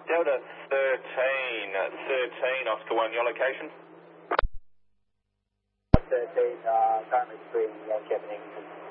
Delta 13, Oscar 1, your location? 13, currently screening Yankee Avenue.